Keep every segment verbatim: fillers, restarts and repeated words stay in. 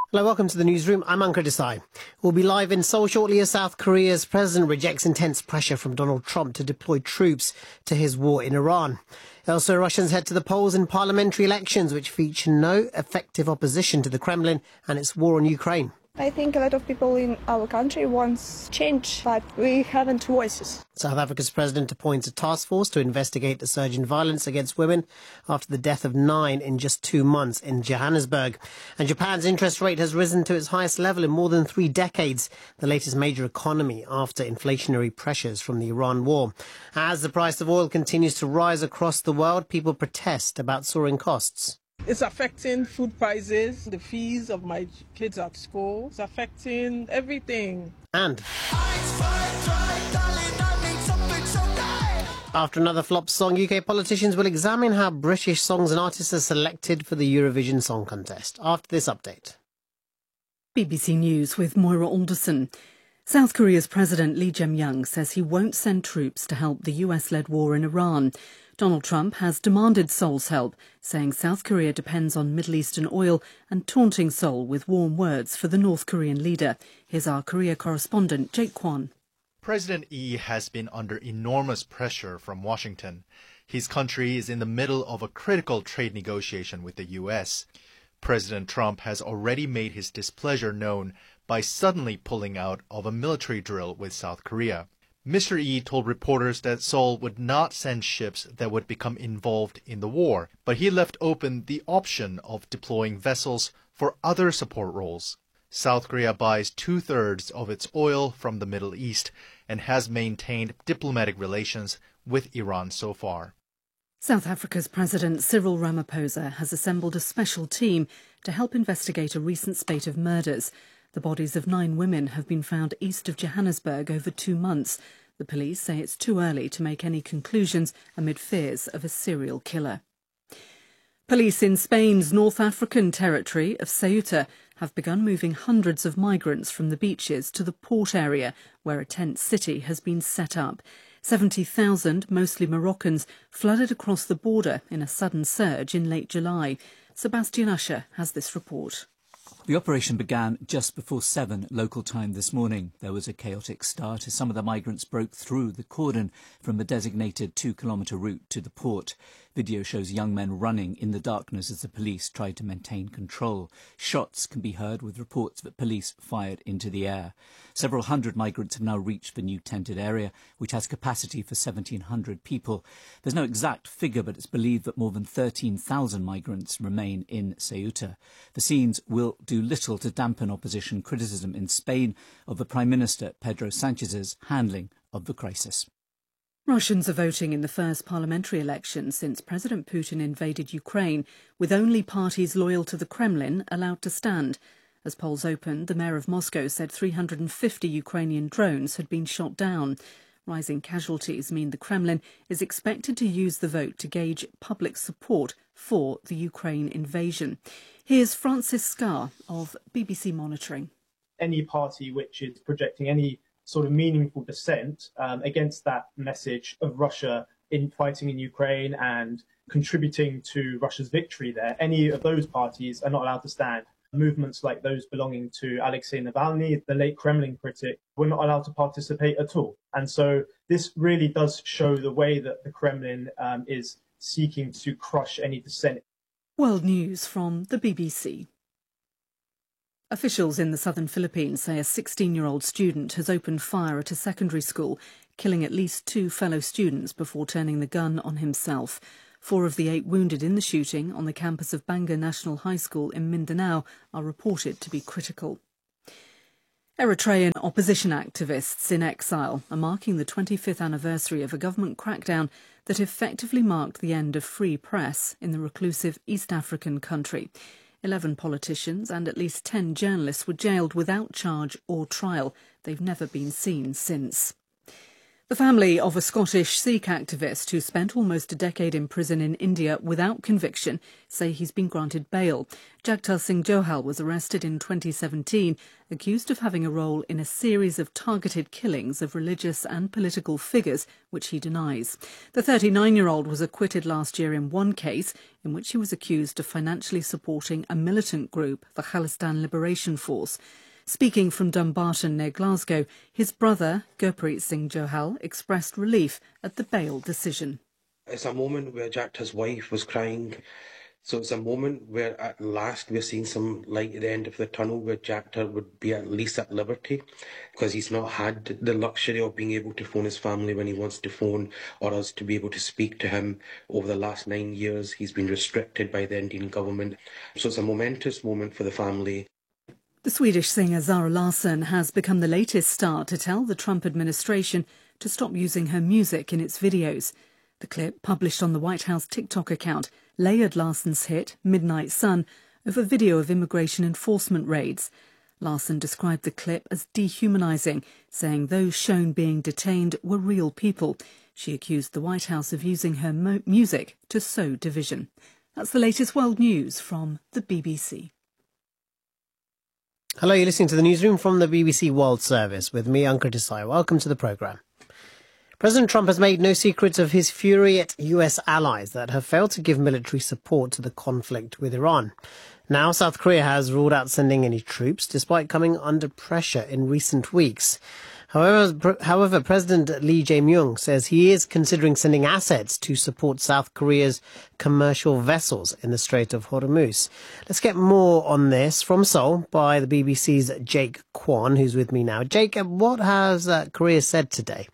Hello, welcome to the newsroom. I'm Ankur Desai. We'll be live in Seoul shortly as South Korea's president rejects intense pressure from Donald Trump to deploy troops to his war in Iran. Elsewhere, Russians head to the polls in parliamentary elections, which feature no effective opposition to the Kremlin and its war on Ukraine. I think a lot of people in our country want change, but we haven't voices. South Africa's president appoints a task force to investigate the surge in violence against women after the death of nine in just two months in Johannesburg. And Japan's interest rate has risen to its highest level in more than three decades, the latest major economy after inflationary pressures from the Iran war. As the price of oil continues to rise across the world, people protest about soaring costs. It's affecting food prices, the fees of my kids at school. It's affecting everything. And after another flop song, U K politicians will examine how British songs and artists are selected for the Eurovision Song Contest. After this update. B B C News with Moira Alderson. South Korea's President Lee Jae-myung says he won't send troops to help the U S-led war in Iran. Donald Trump has demanded Seoul's help, saying South Korea depends on Middle Eastern oil and taunting Seoul with warm words for the North Korean leader. Here's our Korea correspondent, Jake Kwon. President Lee has been under enormous pressure from Washington. His country is in the middle of a critical trade negotiation with the U S. President Trump has already made his displeasure known by suddenly pulling out of a military drill with South Korea. Mister Lee told reporters that Seoul would not send ships that would become involved in the war, but he left open the option of deploying vessels for other support roles. South Korea buys two-thirds of its oil from the Middle East and has maintained diplomatic relations with Iran so far. South Africa's President Cyril Ramaphosa has assembled a special team to help investigate a recent spate of murders. The bodies of nine women have been found east of Johannesburg over two months. The police say it's too early to make any conclusions amid fears of a serial killer. Police in Spain's North African territory of Ceuta have begun moving hundreds of migrants from the beaches to the port area, where a tent city has been set up. seventy thousand, mostly Moroccans, flooded across the border in a sudden surge in late July. Sebastian Usher has this report. The operation began just before seven local time this morning. There was a chaotic start as some of the migrants broke through the cordon from the designated two-kilometre route to the port. Video shows young men running in the darkness as the police tried to maintain control. Shots can be heard with reports that police fired into the air. Several hundred migrants have now reached the new tented area, which has capacity for seventeen hundred people. There's no exact figure, but it's believed that more than thirteen thousand migrants remain in Ceuta. The scenes will do little to dampen opposition criticism in Spain of the Prime Minister Pedro Sanchez's handling of the crisis. Russians are voting in the first parliamentary election since President Putin invaded Ukraine, with only parties loyal to the Kremlin allowed to stand. As polls opened, the mayor of Moscow said three hundred fifty Ukrainian drones had been shot down. Rising casualties mean the Kremlin is expected to use the vote to gauge public support for the Ukraine invasion. Here's Francis Scarr of B B C Monitoring. Any party which is projecting any sort of meaningful dissent um, against that message of Russia in fighting in Ukraine and contributing to Russia's victory there, any of those parties are not allowed to stand. Movements like those belonging to Alexei Navalny, the late Kremlin critic, were not allowed to participate at all. And so this really does show the way that the Kremlin um, is seeking to crush any dissent. World News from the B B C. Officials in the southern Philippines say a sixteen-year-old student has opened fire at a secondary school, killing at least two fellow students before turning the gun on himself. Four of the eight wounded in the shooting on the campus of Bangor National High School in Mindanao are reported to be critical. Eritrean opposition activists in exile are marking the twenty-fifth anniversary of a government crackdown that effectively marked the end of free press in the reclusive East African country. Eleven politicians and at least ten journalists were jailed without charge or trial. They've never been seen since. The family of a Scottish Sikh activist who spent almost a decade in prison in India without conviction say he's been granted bail. Jagtal Singh Johal was arrested in twenty seventeen, accused of having a role in a series of targeted killings of religious and political figures, which he denies. The thirty-nine-year-old was acquitted last year in one case in which he was accused of financially supporting a militant group, the Khalistan Liberation Force. Speaking from Dumbarton near Glasgow, his brother, Gurpreet Singh Johal, expressed relief at the bail decision. It's a moment where Jagtal's wife was crying. So it's a moment where at last we're seeing some light at the end of the tunnel, where Jagtal would be at least at liberty, because he's not had the luxury of being able to phone his family when he wants to phone, or us to be able to speak to him. Over the last nine years, he's been restricted by the Indian government. So it's a momentous moment for the family. The Swedish singer Zara Larsson has become the latest star to tell the Trump administration to stop using her music in its videos. The clip, published on the White House TikTok account, layered Larsson's hit, Midnight Sun, over video of immigration enforcement raids. Larsson described the clip as dehumanising, saying those shown being detained were real people. She accused the White House of using her mo- music to sow division. That's the latest world news from the B B C. Hello, you're listening to the newsroom from the B B C World Service with me, Ankur Desai. Welcome to the programme. President Trump has made no secret of his fury at U S allies that have failed to give military support to the conflict with Iran. Now, South Korea has ruled out sending any troops, despite coming under pressure in recent weeks. However, however, President Lee Jae-myung says he is considering sending assets to support South Korea's commercial vessels in the Strait of Hormuz. Let's get more on this from Seoul by the B B C's Jake Kwon, who's with me now. Jake, what has uh, Korea said today?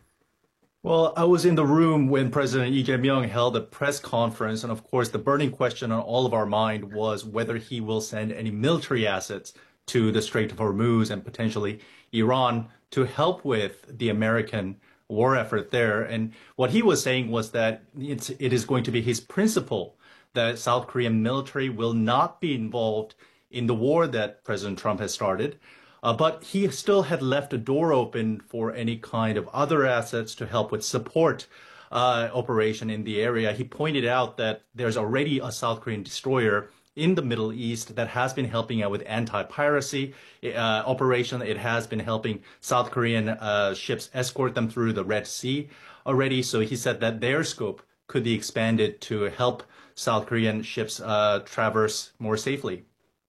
Well, I was in the room when President Lee Jae-myung held a press conference, and of course, the burning question on all of our mind was whether he will send any military assets to the Strait of Hormuz and potentially Iran to help with the American war effort there. And what he was saying was that it's, it is going to be his principle that South Korean military will not be involved in the war that President Trump has started. Uh, but he still had left a door open for any kind of other assets to help with support uh, operation in the area. He pointed out that there's already a South Korean destroyer in the Middle East that has been helping out with anti-piracy uh, operation. It has been helping South Korean uh, ships escort them through the Red Sea already. So he said that their scope could be expanded to help South Korean ships uh, traverse more safely.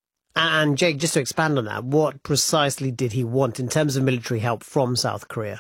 And Jake, just to expand on that, what precisely did he want in terms of military help from South Korea?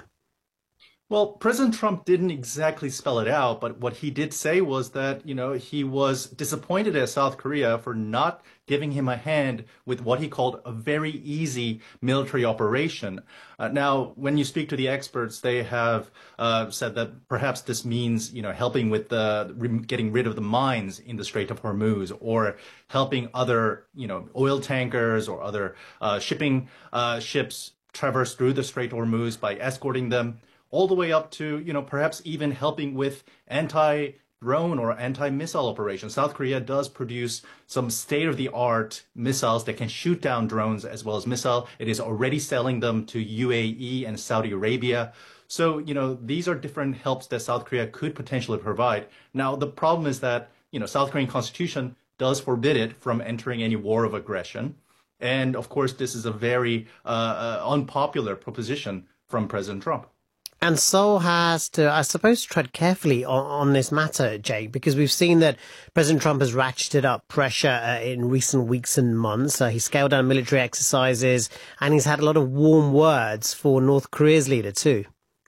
Well, President Trump didn't exactly spell it out, but what he did say was that, you know, he was disappointed at South Korea for not giving him a hand with what he called a very easy military operation. Uh, now, when you speak to the experts, they have uh, said that perhaps this means, you know, helping with the getting rid of the mines in the Strait of Hormuz, or helping other, you know, oil tankers or other uh, shipping uh, ships traverse through the Strait of Hormuz by escorting them, all the way up to, you know, perhaps even helping with anti-drone or anti-missile operations. South Korea does produce some state-of-the-art missiles that can shoot down drones as well as missile. It is already selling them to U A E and Saudi Arabia. So, you know, these are different helps that South Korea could potentially provide. Now, the problem is that, you know, South Korean constitution does forbid it from entering any war of aggression. And, of course, this is a very uh, uh, unpopular proposition from President Trump. And Seoul has to, I suppose, tread carefully on, on this matter, Jake, because we've seen that President Trump has ratcheted up pressure uh, in recent weeks and months. Uh, he scaled down military exercises, and he's had a lot of warm words for North Korea's leader, too.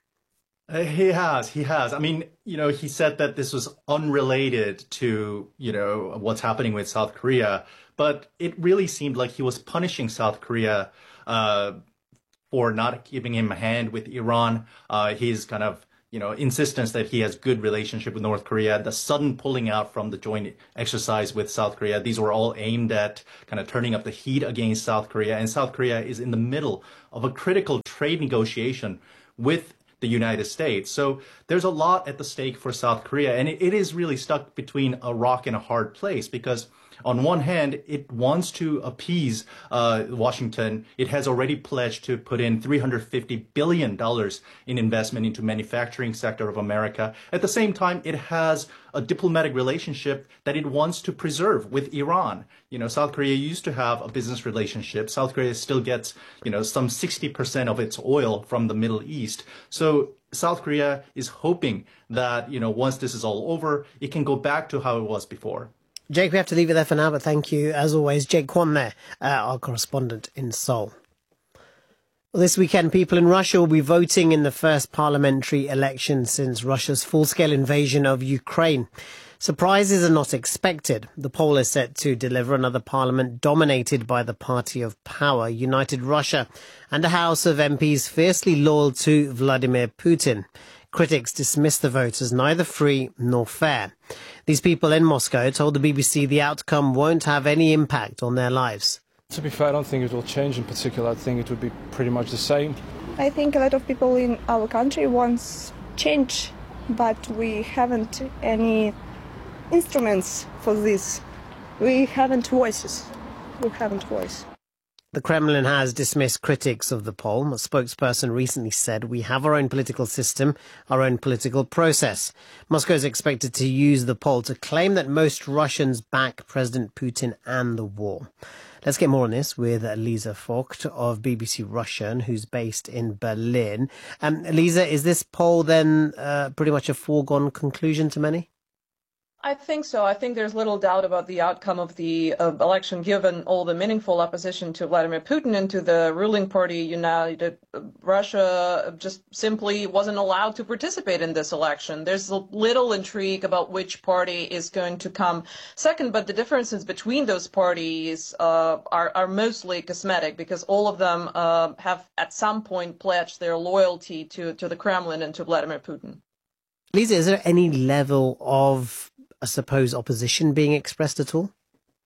Uh, he has, he has. I mean, you know, he said that this was unrelated to, you know, what's happening with South Korea, but it really seemed like he was punishing South Korea uh for not giving him a hand with Iran. Uh, his kind of, you know, insistence that he has good relationship with North Korea, the sudden pulling out from the joint exercise with South Korea. These were all aimed at kind of turning up the heat against South Korea. And South Korea is in the middle of a critical trade negotiation with the United States. So there's a lot at the stake for South Korea. And it, it is really stuck between a rock and a hard place, because On one hand, it wants to appease uh, Washington. It has already pledged to put in three hundred fifty billion dollars in investment into manufacturing sector of America. At the same time, it has a diplomatic relationship that it wants to preserve with Iran. You know, South Korea used to have a business relationship. South Korea still gets, you know, some sixty percent of its oil from the Middle East. So South Korea is hoping that, you know, once this is all over, it can go back to how it was before. Jake, we have to leave it there for now, but thank you, as always. Jake Kwan there, uh, our correspondent in Seoul. Well, this weekend, people in Russia will be voting in the first parliamentary election since Russia's full-scale invasion of Ukraine. Surprises are not expected. The poll is set to deliver another parliament dominated by the party of power, United Russia, and a House of M Ps fiercely loyal to Vladimir Putin. Critics dismiss the vote as neither free nor fair. These people in Moscow told the B B C the outcome won't have any impact on their lives. To be fair, I don't think it will change in particular. I think it would be pretty much the same. I think a lot of people in our country wants change, but we haven't any instruments for this. We haven't voices. We haven't voice. The Kremlin has dismissed critics of the poll. A spokesperson recently said, "We have our own political system, our own political process." Moscow is expected to use the poll to claim that most Russians back President Putin and the war. Let's get more on this with Lisa Vogt of B B C Russian, who's based in Berlin. Um, Lisa, is this poll then uh, pretty much a foregone conclusion to many? I think so. I think there's little doubt about the outcome of the uh, election, given all the meaningful opposition to Vladimir Putin and to the ruling party, United Russia, just simply wasn't allowed to participate in this election. There's little intrigue about which party is going to come second, but the differences between those parties uh, are, are mostly cosmetic, because all of them uh, have at some point pledged their loyalty to, to the Kremlin and to Vladimir Putin. Lisa, is there any level of, I suppose, opposition being expressed at all?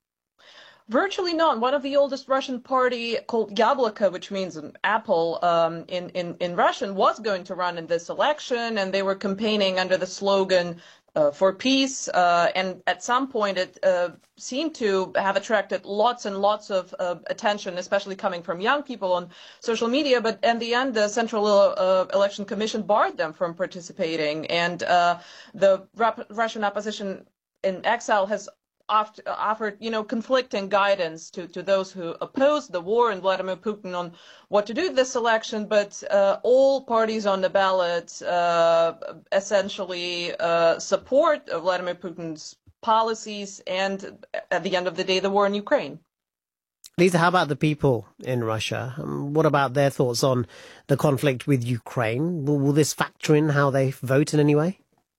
Virtually none. One of the oldest Russian party, called Yabloko, which means an apple um, in, in, in Russian, was going to run in this election, and they were campaigning under the slogan uh, for peace. Uh, and at some point, it uh, seemed to have attracted lots and lots of uh, attention, especially coming from young people on social media. But in the end, the Central uh, Election Commission barred them from participating. And uh, the Rap- Russian opposition in exile has oft- offered, you know, conflicting guidance to, to those who oppose the war and Vladimir Putin on what to do this election. But uh, all parties on the ballot uh, essentially uh, support Vladimir Putin's policies and, at the end of the day, the war in Ukraine. Lisa, how about the people in Russia? Um, what about their thoughts on the conflict with Ukraine? Will, will this factor in how they vote in any way?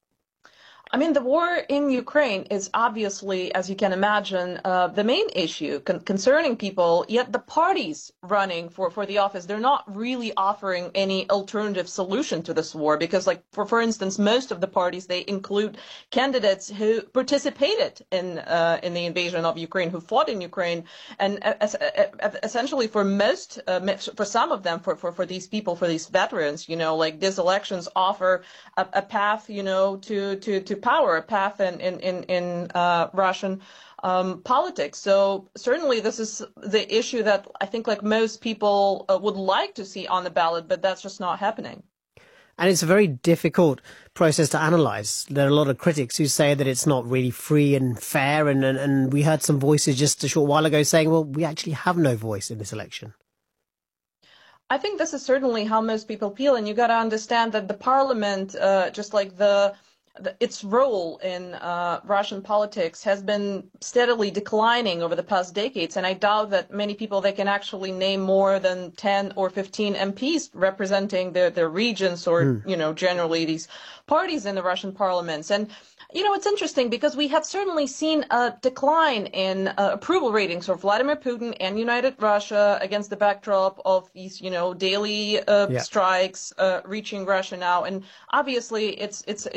I mean, the war in Ukraine is obviously, as you can imagine, uh, the main issue con- concerning people, yet the parties running for, for the office, they're not really offering any alternative solution to this war, because, like, for, for instance, most of the parties, they include candidates who participated in uh, in the invasion of Ukraine, who fought in Ukraine, and uh, uh, essentially for most, uh, for some of them, for, for, for these people, for these veterans, you know, like, these elections offer a, a path, you know, to, to, to power, a path in in in, in uh, Russian um, politics. So certainly, this is the issue that I think, like, most people uh, would like to see on the ballot, but that's just not happening. And it's a very difficult process to analyse. There are a lot of critics who say that it's not really free and fair, and, and and we heard some voices just a short while ago saying, well, we actually have no voice in this election. I think this is certainly how most people feel, and you got to understand that the parliament, uh, just like the its role in uh, Russian politics, has been steadily declining over the past decades, and I doubt that many people, they can actually name more than ten or fifteen M Ps representing their, their regions or, mm. you know, generally these parties in the Russian parliaments. And you know, it's interesting because we have certainly seen a decline in uh, approval ratings for Vladimir Putin and United Russia against the backdrop of these, you know, daily uh, yeah. strikes uh, reaching Russia now. And obviously, it's it's it's a huge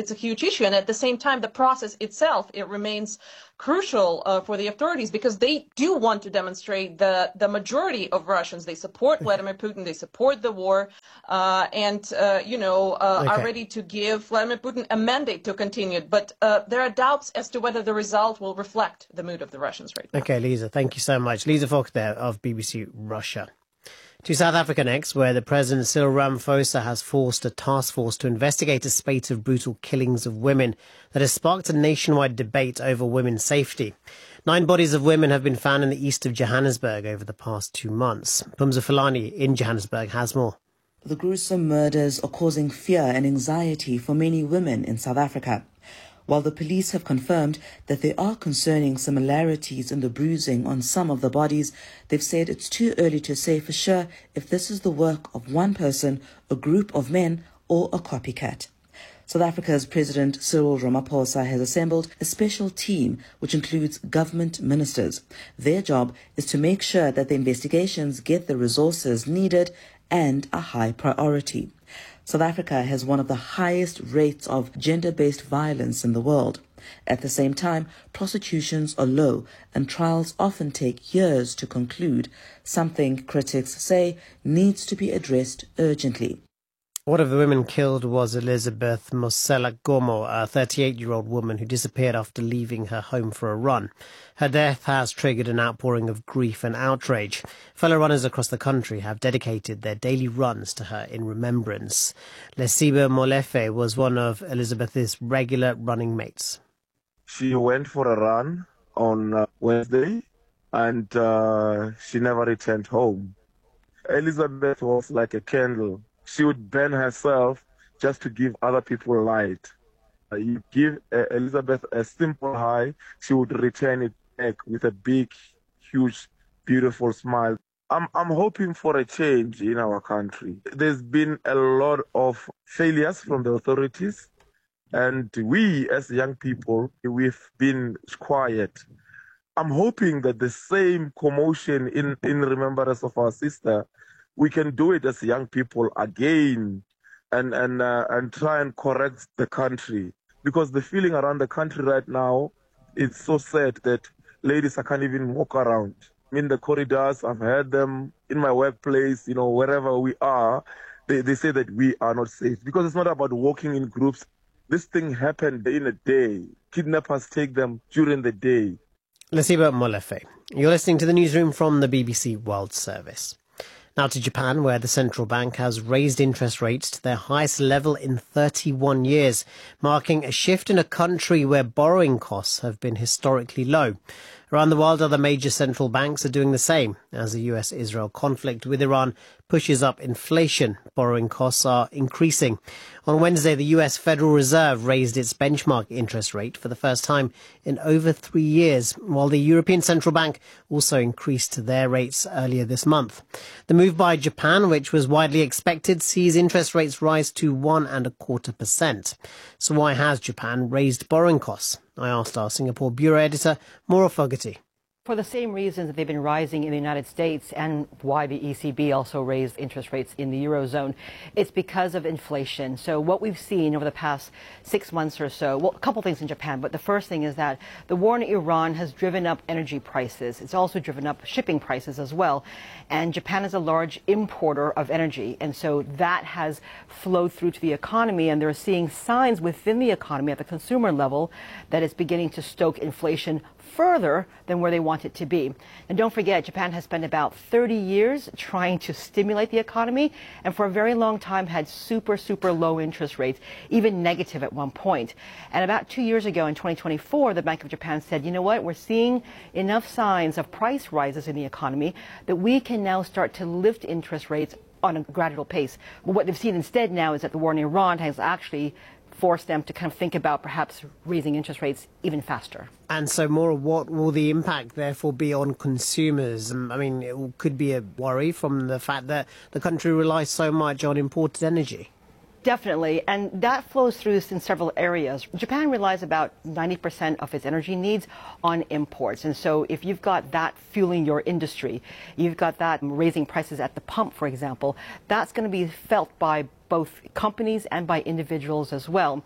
tissue. And at the same time, the process itself, it remains crucial uh, for the authorities because they do want to demonstrate that the majority of Russians, they support Vladimir Putin, they support the war, uh, and, uh, you know, uh, okay. are ready to give Vladimir Putin a mandate to continue it. But uh, there are doubts as to whether the result will reflect the mood of the Russians right now. Okay, Lisa, thank you so much. Lisa Falk there of B B C Russia. To South Africa next, where the President Cyril Ramaphosa has forced a task force to investigate a spate of brutal killings of women that has sparked a nationwide debate over women's safety. Nine bodies of women have been found in the east of Johannesburg over the past two months. Pumza Fulani in Johannesburg has more. The gruesome murders are causing fear and anxiety for many women in South Africa. While the police have confirmed that there are concerning similarities in the bruising on some of the bodies, they've said it's too early to say for sure if this is the work of one person, a group of men, or a copycat. South Africa's President Cyril Ramaphosa has assembled a special team which includes government ministers. Their job is to make sure that the investigations get the resources needed and a high priority. South Africa has one of the highest rates of gender-based violence in the world. At the same time, prosecutions are low and trials often take years to conclude, something critics say needs to be addressed urgently. One of the women killed was Elizabeth Mosela Gomo, a thirty-eight-year-old woman who disappeared after leaving her home for a run. Her death has triggered an outpouring of grief and outrage. Fellow runners across the country have dedicated their daily runs to her in remembrance. Lesiba Molefe was one of Elizabeth's regular running mates. She went for a run on uh, Wednesday and uh, she never returned home. Elizabeth was like a candle. She would burn herself just to give other people light. Uh, you give uh, Elizabeth a simple hi, she would return it back with a big, huge, beautiful smile. I'm, I'm hoping for a change in our country. There's been a lot of failures from the authorities, and we as young people, we've been quiet. I'm hoping that the same commotion in, in remembrance of our sister, we can do it as young people again and and uh, and try and correct the country. Because the feeling around the country right now, it's so sad that ladies I can't even walk around. In the corridors, I've heard them in my workplace, you know, wherever we are, they, they say that we are not safe. Because it's not about walking in groups. This thing happened in a day. Kidnappers take them during the day. Lesiba Molefe, you're listening to the newsroom from the B B C World Service. Now to Japan, where the central bank has raised interest rates to their highest level in thirty-one years, marking a shift in a country where borrowing costs have been historically low. Around the world, other major central banks are doing the same. As the U S Israel conflict with Iran pushes up inflation, borrowing costs are increasing. On Wednesday, the U S Federal Reserve raised its benchmark interest rate for the first time in over three years, while the European Central Bank also increased their rates earlier this month. The move by Japan, which was widely expected, sees interest rates rise to one and a quarter percent. So why has Japan raised borrowing costs? I asked our Singapore Bureau Editor, Maura Fogarty. For the same reasons that they've been rising in the United States and why the E C B also raised interest rates in the Eurozone, it's because of inflation. So what we've seen over the past six months or so, well, a couple things in Japan, but the first thing is that the war in Iran has driven up energy prices. It's also driven up shipping prices as well. And Japan is a large importer of energy. And so that has flowed through to the economy. And they're seeing signs within the economy at the consumer level that it's beginning to stoke inflation further than where they want it to be. And don't forget, Japan has spent about thirty years trying to stimulate the economy and for a very long time had super, super low interest rates, even negative at one point. And about two years ago in twenty twenty-four, the Bank of Japan said, you know what, we're seeing enough signs of price rises in the economy that we can now start to lift interest rates on a gradual pace. But what they've seen instead now is that the war in Iran has actually force them to kind of think about perhaps raising interest rates even faster. And so, Maura, what will the impact therefore be on consumers? I mean, it could be a worry from the fact that the country relies so much on imported energy. Definitely, and that flows through in several areas. Japan relies about ninety percent of its energy needs on imports. And so if you've got that fueling your industry, you've got that raising prices at the pump, for example, that's going to be felt by both companies and by individuals as well.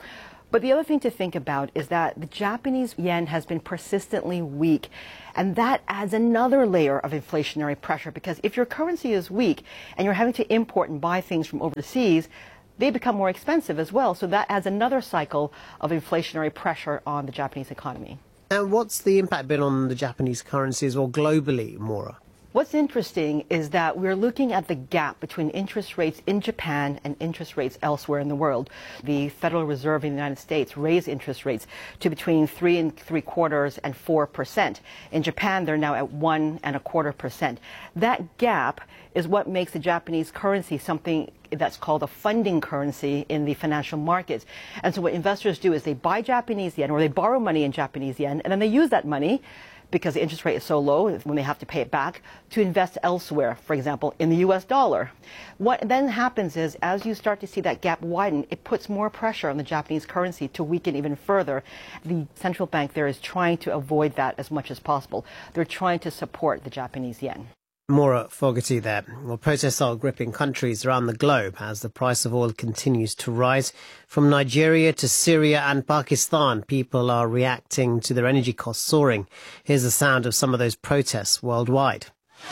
But the other thing to think about is that the Japanese yen has been persistently weak, and that adds another layer of inflationary pressure, because if your currency is weak and you're having to import and buy things from overseas, they become more expensive as well. So that adds another cycle of inflationary pressure on the Japanese economy. And what's the impact been on the Japanese currencies or globally, Maura? What's interesting is that we're looking at the gap between interest rates in Japan and interest rates elsewhere in the world. The Federal Reserve in the United States raised interest rates to between three and three quarters and four percent. In Japan, they're now at one and a quarter percent. That gap is what makes the Japanese currency something that's called a funding currency in the financial markets. And so what investors do is they buy Japanese yen, or they borrow money in Japanese yen, and then they use that money, because the interest rate is so low when they have to pay it back, to invest elsewhere, for example, in the U S dollar. What then happens is, as you start to see that gap widen, it puts more pressure on the Japanese currency to weaken even further. The central bank there is trying to avoid that as much as possible. They're trying to support the Japanese yen. Maura Fogarty there. Well, protests are gripping countries around the globe as the price of oil continues to rise. From Nigeria to Syria and Pakistan, people are reacting to their energy costs soaring. Here's the sound of some of those protests worldwide.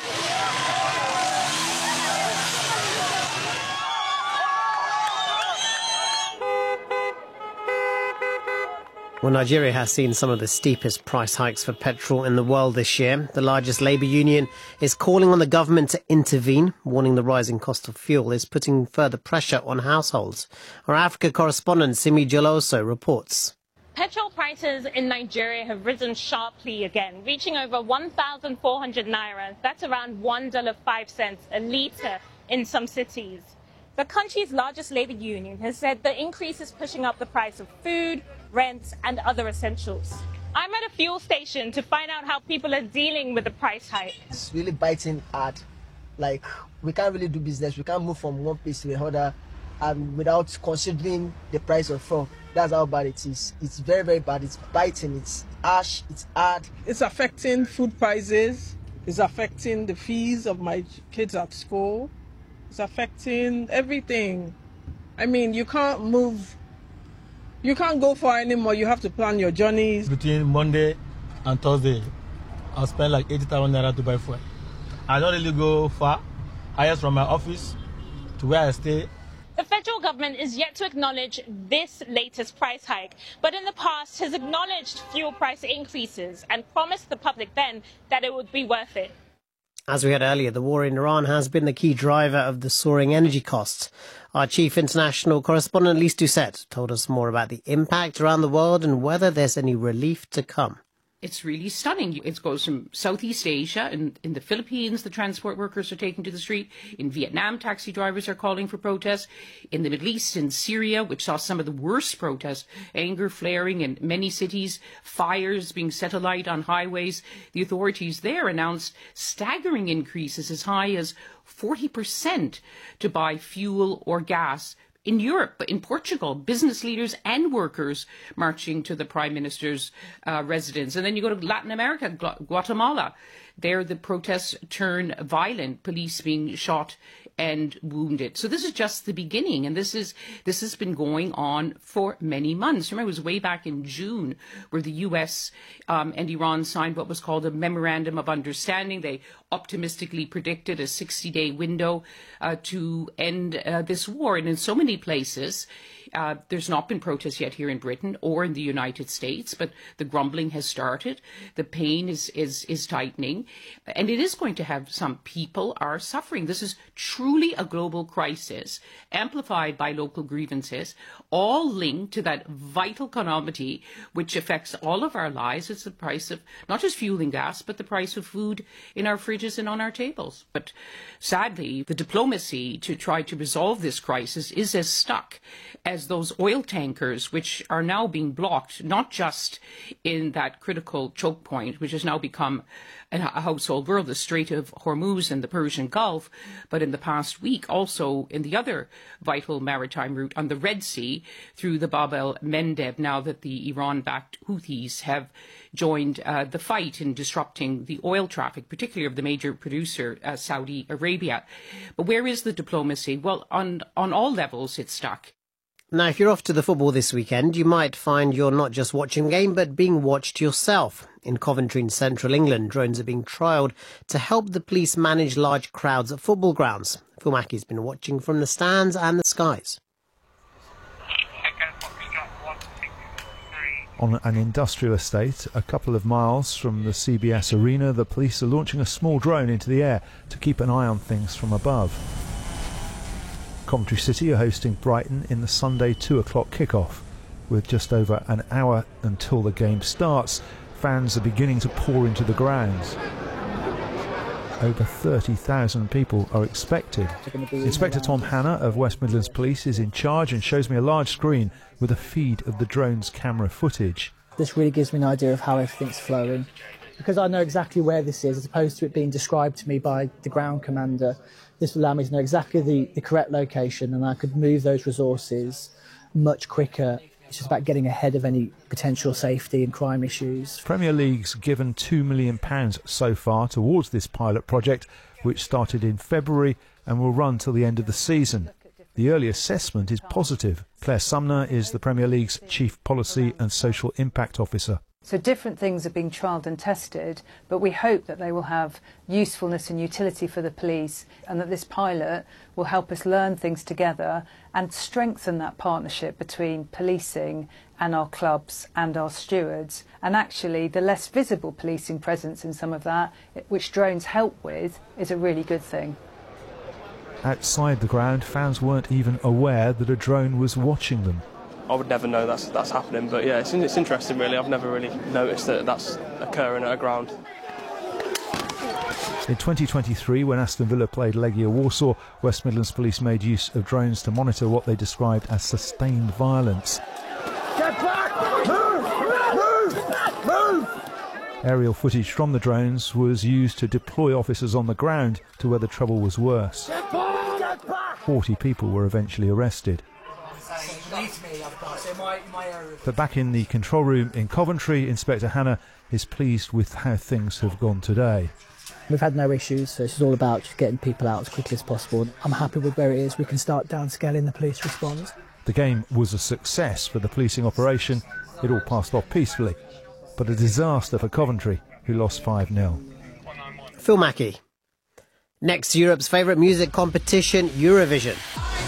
Well, Nigeria has seen some of the steepest price hikes for petrol in the world this year. The largest labour union is calling on the government to intervene, warning the rising cost of fuel is putting further pressure on households. Our Africa correspondent Simi Joloso reports. Petrol prices in Nigeria have risen sharply again, reaching over one thousand four hundred naira. That's around one dollar and five cents a litre in some cities. The country's largest labour union has said the increase is pushing up the price of food, rent and other essentials. I'm at a fuel station to find out how people are dealing with the price hike. It's really biting hard. Like, we can't really do business. We can't move from one place to another um, without considering the price of fuel. That's how bad it is. It's very, very bad. It's biting. It's harsh. It's hard. It's affecting food prices. It's affecting the fees of my kids at school. It's affecting everything. I mean, you can't move. You can't go far anymore. You have to plan your journeys. Between Monday and Thursday, I'll spend like eighty thousand naira to buy fuel. I don't really go far. I just from my office to where I stay. The federal government is yet to acknowledge this latest price hike, but in the past has acknowledged fuel price increases and promised the public then that it would be worth it. As we heard earlier, the war in Iran has been the key driver of the soaring energy costs. Our chief international correspondent, Lise Doucette, told us more about the impact around the world and whether there's any relief to come. It's really stunning. It goes from Southeast Asia, and in the Philippines, the transport workers are taking to the street. In Vietnam, taxi drivers are calling for protests. In the Middle East, in Syria, which saw some of the worst protests, anger flaring in many cities, fires being set alight on highways. The authorities there announced staggering increases as high as forty percent to buy fuel or gas. In Europe, in Portugal, business leaders and workers marching to the Prime Minister's uh, residence. And then you go to Latin America, Guatemala. There the protests turn violent, police being shot and wounded. So this is just the beginning, and this is this has been going on for many months. Remember, it was way back in June where the U S um, and Iran signed what was called a Memorandum of Understanding. They optimistically predicted a sixty-day window uh, to end uh, this war. And in so many places, uh, there's not been protests yet here in Britain or in the United States, but the grumbling has started. The pain is, is, is tightening, and it is going to have some people are suffering. This is truly a global crisis, amplified by local grievances, all linked to that vital commodity which affects all of our lives. It's the price of not just fuel and gas, but the price of food in our fridges and on our tables. But sadly, the diplomacy to try to resolve this crisis is as stuck as those oil tankers, which are now being blocked, not just in that critical choke point, which has now become a household word, the Strait of Hormuz and the Persian Gulf, but in the past week also in the other vital maritime route on the Red Sea through the Bab el-Mandeb, now that the Iran-backed Houthis have joined uh, the fight in disrupting the oil traffic, particularly of the major producer, uh, Saudi Arabia. But where is the diplomacy? Well, on, on all levels it's stuck. Now, if you're off to the football this weekend, you might find you're not just watching the game, but being watched yourself. In Coventry in central England, drones are being trialled to help the police manage large crowds at football grounds. Phil Mackey's been watching from the stands and the skies. On an industrial estate a couple of miles from the C B S Arena, the police are launching a small drone into the air to keep an eye on things from above. Coventry City are hosting Brighton in the Sunday two o'clock kickoff. With just over an hour until the game starts, fans are beginning to pour into the grounds. Over thirty thousand people are expected. Inspector Tom Hanna of West Midlands Police is in charge and shows me a large screen with a feed of the drone's camera footage. This really gives me an idea of how everything's flowing. Because I know exactly where this is, as opposed to it being described to me by the ground commander, this will allow me to know exactly the, the correct location, and I could move those resources much quicker. It's just about getting ahead of any potential safety and crime issues. Premier League's given two million pounds so far towards this pilot project, which started in February and will run till the end of the season. The early assessment is positive. Claire Sumner is the Premier League's Chief Policy and Social Impact Officer. So different things are being trialled and tested, but we hope that they will have usefulness and utility for the police, and that this pilot will help us learn things together and strengthen that partnership between policing and our clubs and our stewards. And actually the less visible policing presence in some of that, which drones help with, is a really good thing. Outside the ground, fans weren't even aware that a drone was watching them. I would never know that's that's happening, but yeah, it's, it's interesting really. I've never really noticed that that's occurring at a ground. In twenty twenty-three, when Aston Villa played Legia Warsaw, West Midlands Police made use of drones to monitor what they described as sustained violence. Get back! Move! Move! Move! Aerial footage from the drones was used to deploy officers on the ground to where the trouble was worse. Get back! Get back! forty people were eventually arrested. But back in the control room in Coventry, Inspector Hanna is pleased with how things have gone today. We've had no issues, so it's all about just getting people out as quickly as possible. I'm happy with where it is. We can start downscaling the police response. The game was a success for the policing operation. It all passed off peacefully, but a disaster for Coventry, who lost five nil. Phil Mackey. Next, Europe's favourite music competition, Eurovision.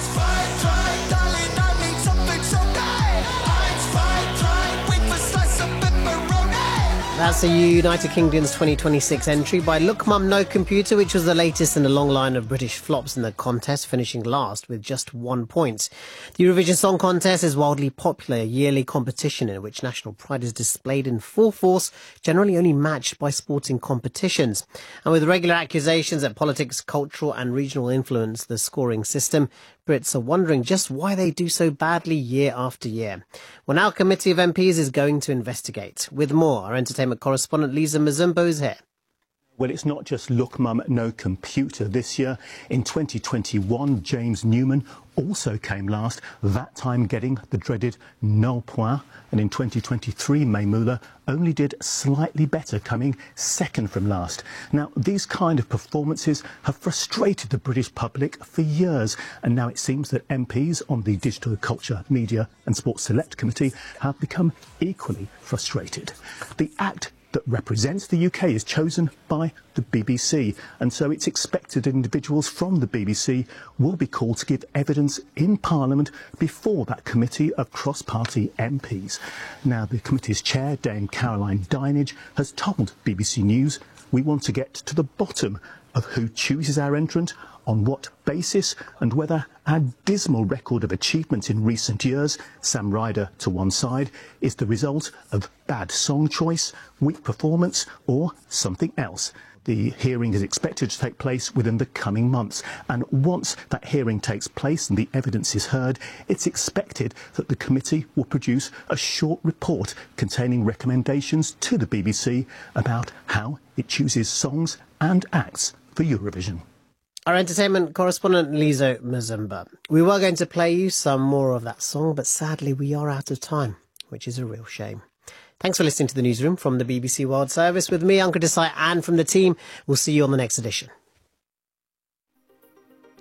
That's the United Kingdom's twenty twenty-six entry by Look Mum No Computer, which was the latest in a long line of British flops in the contest, finishing last with just one point. The Eurovision Song Contest is a wildly popular yearly competition in which national pride is displayed in full force, generally only matched by sporting competitions. And with regular accusations that politics, cultural and regional influence the scoring system, Brits are wondering just why they do so badly year after year. Well, now a committee of M Ps is going to investigate. With more, our entertainment correspondent Lisa Mazumbo is here. Well, it's not just Look Mum No Computer this year. In twenty twenty-one, James Newman also came last, that time getting the dreaded nul point. And in twenty twenty-three, Maymula only did slightly better, coming second from last. Now, these kind of performances have frustrated the British public for years, and now it seems that M Ps on the Digital Culture, Media and Sports Select Committee have become equally frustrated. The act that represents the U K is chosen by the B B C, and so it's expected that individuals from the B B C will be called to give evidence in Parliament before that committee of cross-party M Ps. Now, the committee's chair, Dame Caroline Dinenage, has told B B C News, "We want to get to the bottom of who chooses our entrant, on what basis, and whether our dismal record of achievement in recent years, Sam Ryder to one side, is the result of bad song choice, weak performance, or something else." The hearing is expected to take place within the coming months, and once that hearing takes place and the evidence is heard, it's expected that the committee will produce a short report containing recommendations to the B B C about how it chooses songs and acts for Eurovision. Our entertainment correspondent Lisa Mazumba. We were going to play you some more of that song, but sadly we are out of time, which is a real shame. Thanks for listening to the newsroom from the B B C World Service with me, Ankur Desai, and from the team. We'll see you on the next edition.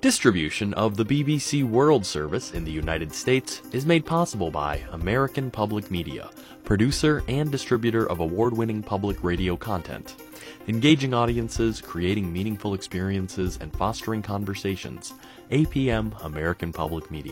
Distribution of the B B C World Service in the United States is made possible by American Public Media, producer and distributor of award-winning public radio content. Engaging audiences, creating meaningful experiences, and fostering conversations. A P M American Public Media.